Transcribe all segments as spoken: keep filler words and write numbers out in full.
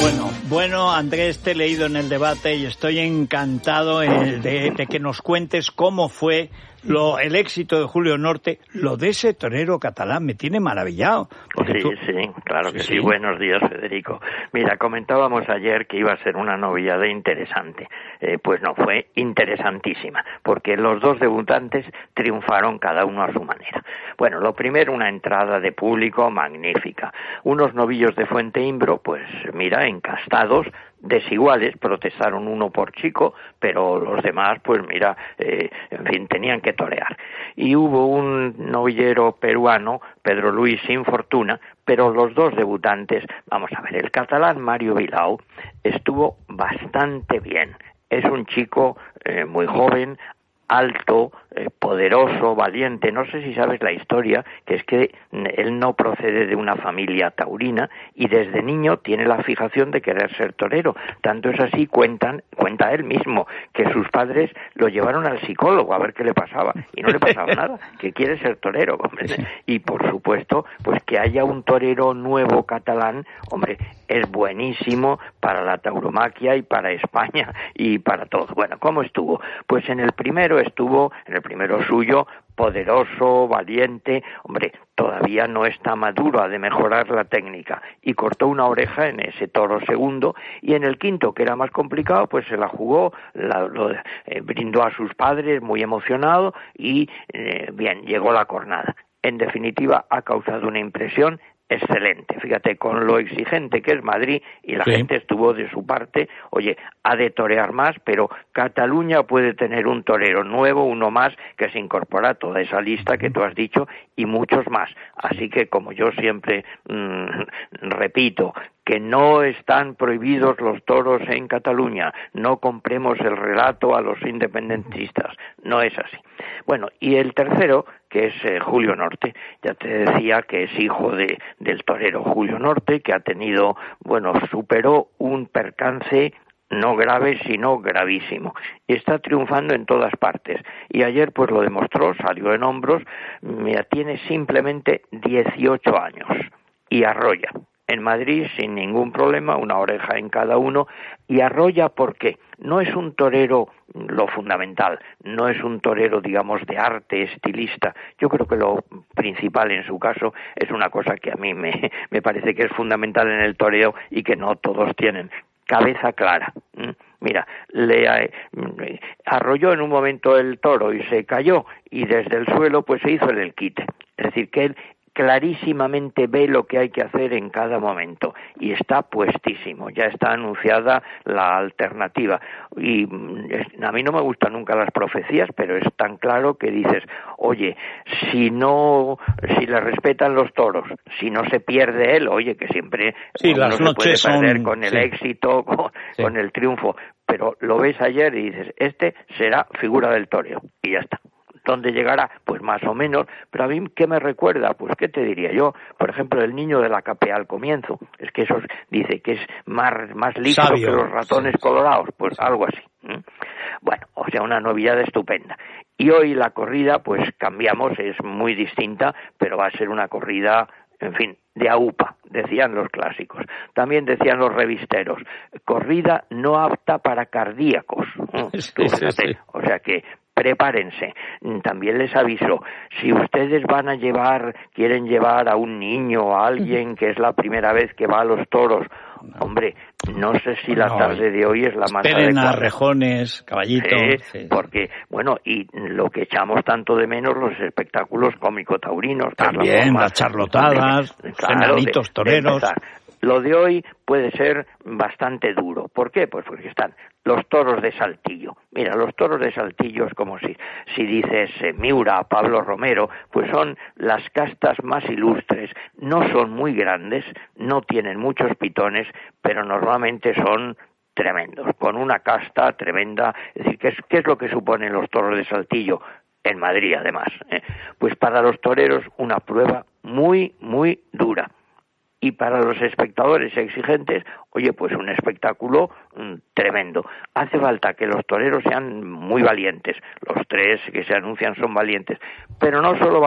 Bueno, bueno, Andrés, te he leído en el debate y estoy encantado en de, de que nos cuentes cómo fue lo, el éxito de Julio Norte, lo de ese torero catalán, me tiene maravillado. Sí, tú... sí, claro que sí, sí. Buenos días, Federico. Mira, comentábamos ayer que iba a ser una novillada interesante. Eh, pues no, fue interesantísima, porque los dos debutantes triunfaron cada uno a su manera. Bueno, lo primero, una entrada de público magnífica. Unos novillos de Fuente Imbro, pues mira, encastados, desiguales, protestaron uno por chico, pero los demás, pues mira, eh, en fin, tenían que torear. Y hubo un novillero peruano, Pedro Luis Sin Fortuna, pero los dos debutantes, vamos a ver, el catalán Mario Bilao estuvo bastante bien. Es un chico eh, muy joven, alto, eh, poderoso, valiente. No sé si sabes la historia, que es que él no procede de una familia taurina y desde niño tiene la fijación de querer ser torero. Tanto es así, cuentan, cuenta él mismo, que sus padres lo llevaron al psicólogo a ver qué le pasaba y no le pasaba nada, que quiere ser torero, hombre. Y por supuesto, pues que haya un torero nuevo catalán, hombre, es buenísimo para la tauromaquia y para España y para todo. Bueno, ¿cómo estuvo? Pues en el primero estuvo, en el primero suyo, poderoso, valiente, hombre, todavía no está maduro, ha de mejorar la técnica, y cortó una oreja en ese toro segundo, y en el quinto, que era más complicado, pues se la jugó, la, lo, eh, brindó a sus padres, muy emocionado, y eh, bien, llegó la cornada. En definitiva, ha causado una impresión excelente, fíjate, con lo exigente que es Madrid, y la sí. gente estuvo de su parte. Oye, ha de torear más, pero Cataluña puede tener un torero nuevo, uno más, que se incorpora a toda esa lista que tú has dicho, y muchos más. Así que, como yo siempre mmm, repito, que no están prohibidos los toros en Cataluña, no compremos el relato a los independentistas, no es así. Bueno, y el tercero, que es eh, Julio Norte, ya te decía que es hijo de del torero Julio Norte, que ha tenido, bueno, superó un percance no grave, sino gravísimo. Está triunfando en todas partes. Y ayer, pues lo demostró, salió en hombros, mira, tiene simplemente dieciocho años y arrolla. En Madrid, sin ningún problema, una oreja en cada uno, y arrolla porque no es un torero, lo fundamental, no es un torero, digamos, de arte, estilista. Yo creo que lo principal en su caso es una cosa que a mí me, me parece que es fundamental en el toreo y que no todos tienen: cabeza clara. Mira, le eh, arrolló en un momento el toro y se cayó, y desde el suelo pues se hizo el del quite. Es decir, que él clarísimamente ve lo que hay que hacer en cada momento y está puestísimo, ya está anunciada la alternativa. Y a mí no me gustan nunca las profecías, pero es tan claro que dices, oye, si no, si le respetan los toros, si no se pierde él, oye, que siempre sí, uno las se noches puede perder son... con el sí. éxito, con, sí. con el triunfo, pero lo ves ayer y dices, este será figura del toreo, y ya está. ¿Dónde llegará? Pues más o menos, pero a mí, ¿qué me recuerda? Pues, ¿qué te diría yo? Por ejemplo, el niño de la capea al comienzo, es que eso dice que es más, más listo Sabio. que los ratones sí. colorados, pues sí. algo así. ¿Mm? Bueno, o sea, una novedad estupenda. Y hoy la corrida, pues cambiamos, es muy distinta, pero va a ser una corrida, en fin, de aupa, decían los clásicos. También decían los revisteros, corrida no apta para cardíacos. ¿Mm? Sí, sí, sí. O sea que prepárense. También les aviso, si ustedes van a llevar, quieren llevar a un niño o a alguien que es la primera vez que va a los toros, hombre, no sé si la no, tarde de hoy es la más adecuada. A rejones, caballitos. Sí, sí. Porque, bueno, y lo que echamos tanto de menos, los espectáculos cómico-taurinos. También, la las charlotadas, de, claro, enanitos toreros. De Lo de hoy puede ser bastante duro. ¿Por qué? Pues porque están los toros de Saltillo. Mira, los toros de Saltillo es como si, si dices eh, Miura, Pablo Romero, pues son las castas más ilustres. No son muy grandes, no tienen muchos pitones, pero normalmente son tremendos, con una casta tremenda. Es decir, ¿qué es, qué es lo que suponen los toros de Saltillo? En Madrid, además. ¿eh? Pues para los toreros una prueba muy, muy dura. Y para los espectadores exigentes, oye, pues un espectáculo mmm, tremendo. Hace falta que los toreros sean muy valientes. Los tres que se anuncian son valientes. Pero no solo valor,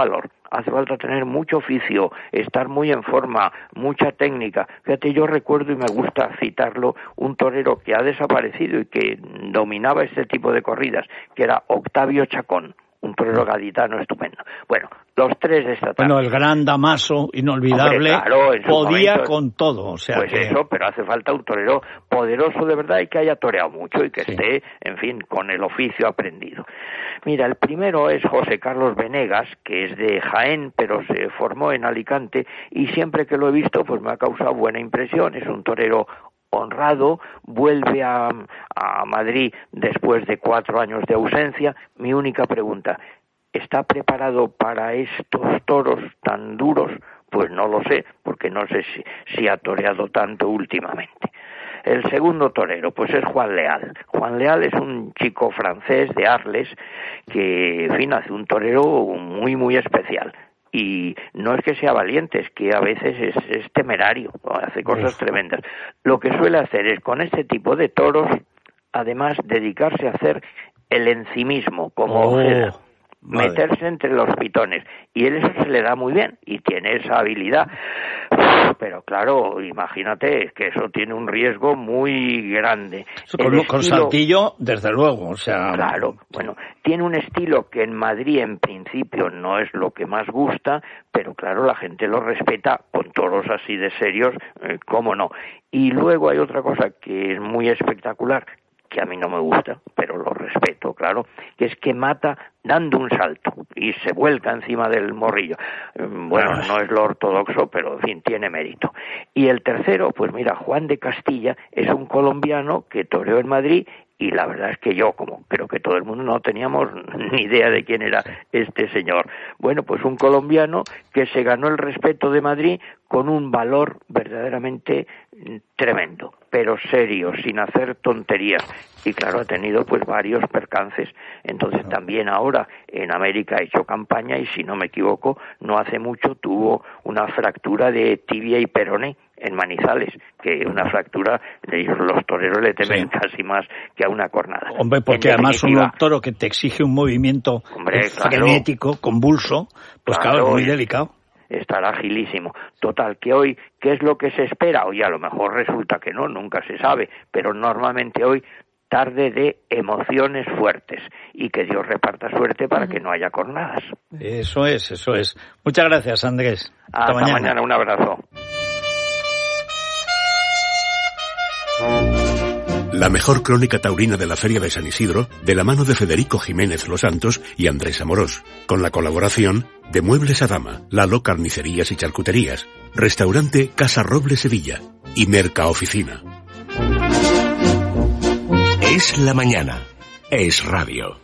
hace falta tener mucho oficio, estar muy en forma, mucha técnica. Fíjate, yo recuerdo, y me gusta citarlo, un torero que ha desaparecido y que dominaba este tipo de corridas, que era Octavio Chacón, un torero gaditano estupendo. Bueno, los tres de esta tarde. Bueno, el gran Damaso, inolvidable, Hombre, claro, en podía momento, con todo. O sea pues que... eso, pero hace falta un torero poderoso de verdad y que haya toreado mucho y que sí. esté, en fin, con el oficio aprendido. Mira, el primero es José Carlos Venegas, que es de Jaén, pero se formó en Alicante, y siempre que lo he visto, pues me ha causado buena impresión. Es un torero honrado, vuelve a, a Madrid después de cuatro años de ausencia. Mi única pregunta, ¿está preparado para estos toros tan duros? Pues no lo sé, porque no sé si, si ha toreado tanto últimamente. El segundo torero, pues es Juan Leal. Juan Leal es un chico francés de Arles que, en fin, hace un torero muy, muy especial. Y no es que sea valiente, es que a veces es, es temerario, hace cosas Uf. tremendas. Lo que suele hacer es, con este tipo de toros, además, dedicarse a hacer el encimismo, como oh, Ojeda, vale. meterse entre los pitones. Y él eso se le da muy bien, y tiene esa habilidad. Pero claro, imagínate que eso tiene un riesgo muy grande. Con, estilo, con Saltillo, desde luego, o sea... Claro, bueno, tiene un estilo que en Madrid en principio no es lo que más gusta, pero claro, la gente lo respeta con toros así de serios, eh, cómo no. Y luego hay otra cosa que es muy espectacular, que a mí no me gusta, pero lo respeto, claro, que es que mata dando un salto y se vuelca encima del morrillo. Bueno, no es lo ortodoxo, pero en fin, tiene mérito. Y el tercero, pues mira, Juan de Castilla es un colombiano que toreó en Madrid, y la verdad es que yo, como creo que todo el mundo, no teníamos ni idea de quién era este señor. Bueno, pues un colombiano que se ganó el respeto de Madrid con un valor verdaderamente tremendo, pero serio, sin hacer tonterías. Y claro, ha tenido pues varios percances. Entonces también ahora en América ha hecho campaña, y si no me equivoco, no hace mucho tuvo una fractura de tibia y peroné en Manizales, que una fractura, ellos los toreros le temen sí. casi más que a una cornada. Hombre, porque además un toro que te exige un movimiento hombre, frenético, claro, convulso, pues claro, claro, es muy delicado. Estará agilísimo. Total, que hoy, ¿qué es lo que se espera? Hoy a lo mejor resulta que no, nunca se sabe, pero normalmente hoy, tarde de emociones fuertes, y que Dios reparta suerte para que no haya cornadas. Eso es, eso es. Muchas gracias, Andrés. Hasta, Hasta mañana. mañana, un abrazo. La mejor crónica taurina de la Feria de San Isidro, de la mano de Federico Jiménez Los Santos y Andrés Amorós, con la colaboración de Muebles Adama, Lalo Carnicerías y Charcuterías, Restaurante Casa Roble Sevilla y Merca Oficina. Es la mañana. Es radio.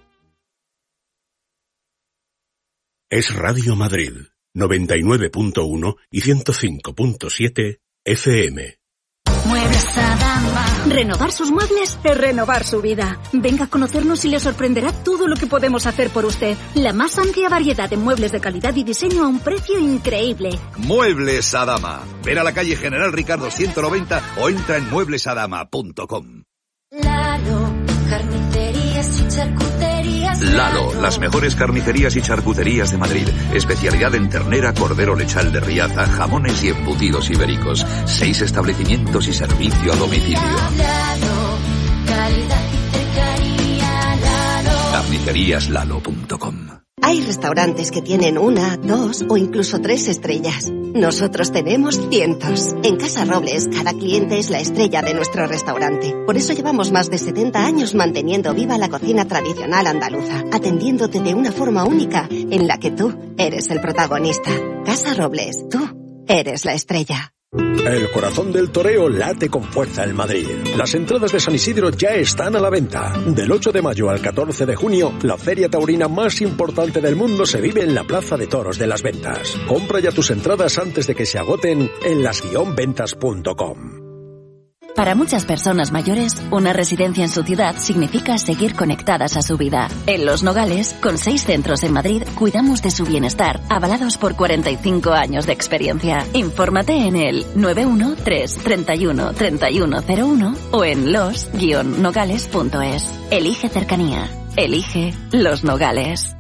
Es Radio Madrid, noventa y nueve punto uno y ciento cinco punto siete F M. Muebles Adama. Renovar sus muebles es renovar su vida. Venga a conocernos y le sorprenderá todo lo que podemos hacer por usted. La más amplia variedad de muebles de calidad y diseño a un precio increíble. Muebles Adama. Ven a la calle General Ricardo ciento noventa o entra en muebles adama punto com. Lalo, carnicerías y charcuterías. Lalo, las mejores carnicerías y charcuterías de Madrid. Especialidad en ternera, cordero lechal de Riaza, jamones y embutidos ibéricos. Seis establecimientos y servicio a domicilio. Lalo, calidad y cercanía. Lalo. carnicerías lalo punto com. Hay restaurantes que tienen una, dos o incluso tres estrellas. Nosotros tenemos cientos. En Casa Robles, cada cliente es la estrella de nuestro restaurante. Por eso llevamos más de setenta años manteniendo viva la cocina tradicional andaluza, atendiéndote de una forma única en la que tú eres el protagonista. Casa Robles, tú eres la estrella. El corazón del toreo late con fuerza en Madrid. Las entradas de San Isidro ya están a la venta. Del ocho de mayo al catorce de junio, la feria taurina más importante del mundo se vive en la Plaza de Toros de las Ventas. Compra ya tus entradas antes de que se agoten en las guion ventas punto com. Para muchas personas mayores, una residencia en su ciudad significa seguir conectadas a su vida. En Los Nogales, con seis centros en Madrid, cuidamos de su bienestar, avalados por cuarenta y cinco años de experiencia. Infórmate en el nueve uno tres, treinta y uno, treinta y uno cero uno o en los guion nogales punto es. Elige cercanía. Elige Los Nogales.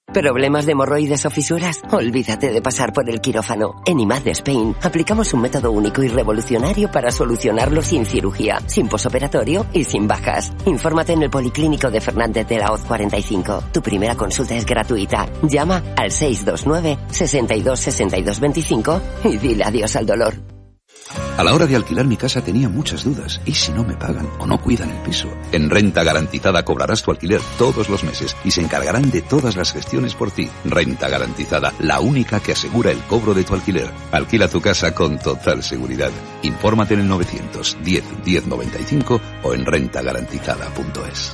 ¿Problemas de hemorroides o fisuras? Olvídate de pasar por el quirófano. En I M A D Spain aplicamos un método único y revolucionario para solucionarlo sin cirugía, sin posoperatorio y sin bajas. Infórmate en el Policlínico de Fernández de la Hoz cuarenta y cinco. Tu primera consulta es gratuita. Llama al seis dos nueve, sesenta y dos, sesenta y dos veinticinco y dile adiós al dolor. A la hora de alquilar mi casa tenía muchas dudas. ¿Y si no me pagan o no cuidan el piso? En Renta Garantizada cobrarás tu alquiler todos los meses y se encargarán de todas las gestiones por ti. Renta Garantizada, la única que asegura el cobro de tu alquiler. Alquila tu casa con total seguridad. Infórmate en el novecientos diez, diez noventa y cinco o en renta garantizada punto es.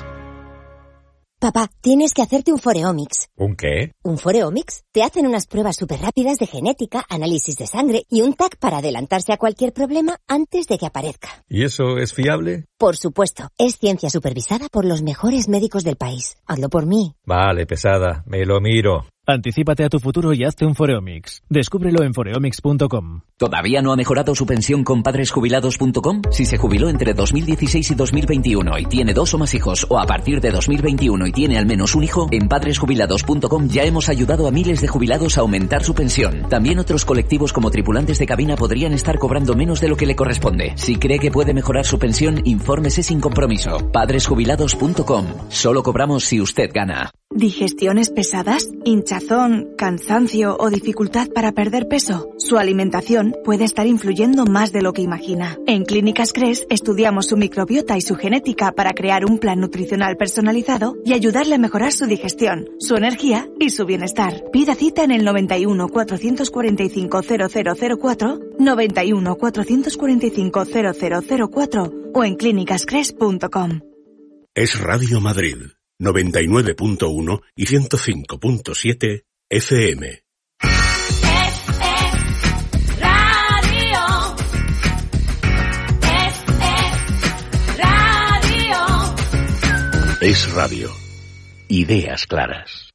Papá, tienes que hacerte un Foreomics. ¿Un qué? Un Foreomics. Te hacen unas pruebas súper rápidas de genética, análisis de sangre y un T A C para adelantarse a cualquier problema antes de que aparezca. ¿Y eso es fiable? Por supuesto. Es ciencia supervisada por los mejores médicos del país. Hazlo por mí. Vale, pesada. Me lo miro. Anticípate a tu futuro y hazte un Foreomics. Descúbrelo en foreomics punto com. ¿Todavía no ha mejorado su pensión con padres jubilados punto com? Si se jubiló entre dos mil dieciséis y dos mil veintiuno y tiene dos o más hijos, o a partir de dos mil veintiuno y tiene al menos un hijo, en padres jubilados punto com ya hemos ayudado a miles de jubilados a aumentar su pensión. También otros colectivos como tripulantes de cabina podrían estar cobrando menos de lo que le corresponde. Si cree que puede mejorar su pensión, infórmese sin compromiso. padres jubilados punto com. Solo cobramos si usted gana. ¿Digestiones pesadas? ¿Hinchazón, cansancio o dificultad para perder peso? Su alimentación puede estar influyendo más de lo que imagina. En Clínicas Cres estudiamos su microbiota y su genética para crear un plan nutricional personalizado y ayudarle a mejorar su digestión, su energía y su bienestar. Pida cita en el noventa y uno, cuatrocientos cuarenta y cinco, cero cero cero cuatro, noventa y uno, cuatrocientos cuarenta y cinco, cero cero cero cuatro o en clínicas cres punto com. Es Radio Madrid. noventa y nueve punto uno y ciento cinco punto siete F M. Es, es radio. Es, es radio. Es radio. Ideas claras.